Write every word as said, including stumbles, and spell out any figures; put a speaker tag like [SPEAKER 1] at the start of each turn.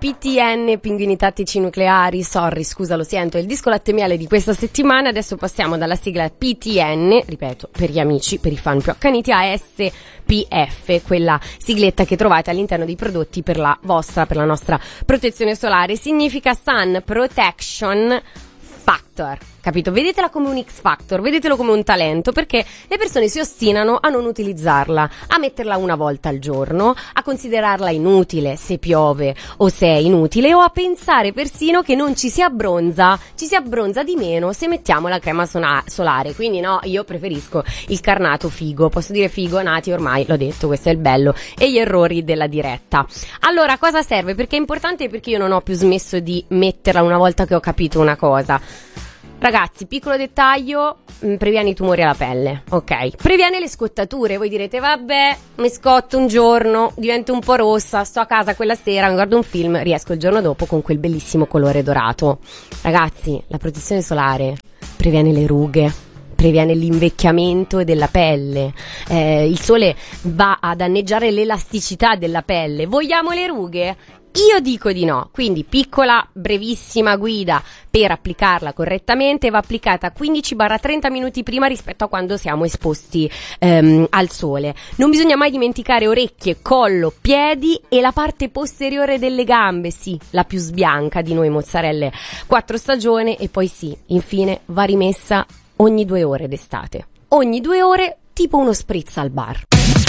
[SPEAKER 1] P T N, pinguini tattici nucleari, sorry, scusa, lo sento, è il disco latte miele di questa settimana. Adesso passiamo dalla sigla P T N, ripeto, per gli amici, per i fan più accaniti, a S P F, quella sigletta che trovate all'interno dei prodotti per la vostra, per la nostra protezione solare. Significa Sun Protection Factor, capito? Vedetela come un X Factor, vedetelo come un talento, perché le persone si ostinano a non utilizzarla, a metterla una volta al giorno, a considerarla inutile se piove o se è inutile, o a pensare persino che non ci si abbronza, ci si abbronza di meno se mettiamo la crema sona- solare. Quindi no, io preferisco il carnato figo, posso dire figo, nati ormai, l'ho detto, questo è il bello, e gli errori della diretta. Allora, cosa serve? Perché è importante, perché io non ho più smesso di metterla una volta che ho capito una cosa. Ragazzi, piccolo dettaglio, mh, previene i tumori alla pelle, ok? Previene le scottature. Voi direte, vabbè, mi scotto un giorno, divento un po' rossa, sto a casa quella sera, mi guardo un film, riesco il giorno dopo con quel bellissimo colore dorato. Ragazzi, la protezione solare previene le rughe, previene l'invecchiamento della pelle, eh, il sole va a danneggiare l'elasticità della pelle. Vogliamo le rughe? Io dico di no, quindi piccola, brevissima guida per applicarla correttamente. Va applicata quindici trenta minuti prima rispetto a quando siamo esposti ehm, al sole. Non bisogna mai dimenticare orecchie, collo, piedi e la parte posteriore delle gambe, sì, la più sbianca di noi mozzarelle quattro stagione. E poi sì, infine va rimessa ogni due ore d'estate, ogni due ore, tipo uno spritz al bar.